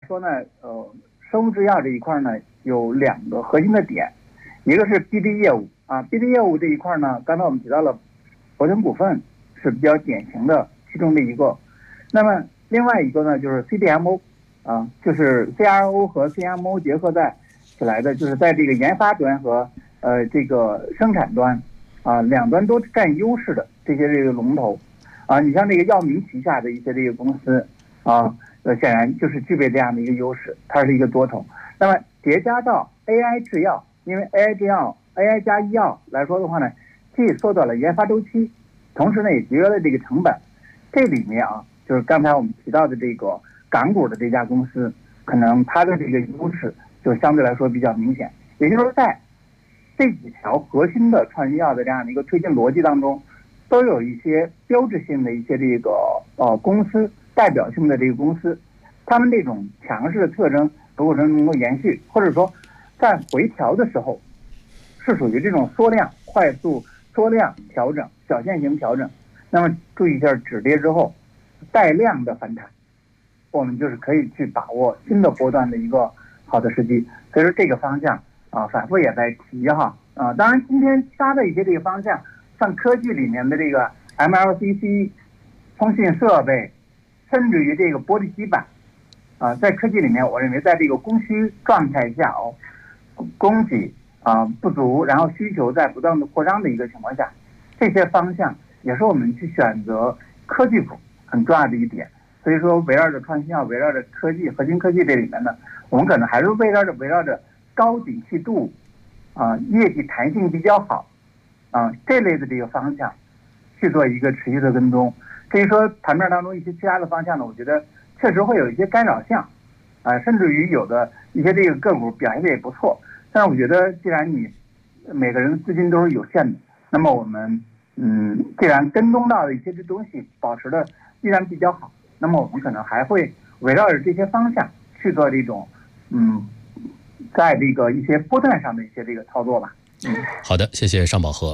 说呢，生物制药这一块呢有2个核心的点，一个是 BD 业务啊 ，BD 业务这一块呢，刚才我们提到了博腾股份是比较典型的其中的一个，那么另外一个呢就是 CDMO 啊，就是 CRO 和 CMO 结合起来的，就是在这个研发端和这个生产端啊两端都占优势的这个龙头啊，你像这个药明旗下的一些这个公司啊，显然就是具备这样的一个优势，它是一个多头。那么叠加到 AI 制药，因为 AI 制药 AI 加医药来说的话呢，既缩短了研发周期，同时呢也节约了这个成本。这里面啊，就是刚才我们提到的这个港股的这家公司，可能它的这个优势就相对来说比较明显。也就是说，在这几条核心的创新药的这样的一个推进逻辑当中，都有一些标志性的一些这个公司，代表性的这个公司，他们这种强势的特征如果能够延续，或者说在回调的时候是属于这种缩量、快速缩量调整、小线型调整，那么注意一下止跌之后带量的反弹，我们就是可以去把握新的波段的一个好的时机。所以说这个方向啊，反复也在提哈啊。当然今天其他的一些这个方向，像科技里面的这个 MLCC、通信设备，甚至于这个玻璃基板啊，在科技里面，我认为在这个供需状态下供给不足，然后需求在不断的扩张的一个情况下，这些方向也是我们去选择科技股很重要的一点。所以说围绕着创新药，围绕着科技核心科技这里面呢，我们可能还是围绕着高景气度业绩弹性比较好这类的这个方向去做一个持续的跟踪。至于说盘面当中一些其他的方向呢，我觉得确实会有一些干扰项甚至于有的一些这个个股表现的也不错。但是我觉得既然你每个人的资金都是有限的，那么我们既然跟踪到的一些这东西保持的依然比较好，那么我们可能还会围绕着这些方向去做这种在这个一些波段上的一些这个操作吧。 好的，谢谢尚宝和。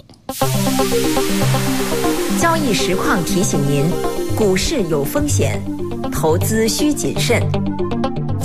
交易实况提醒您，股市有风险，投资需谨慎。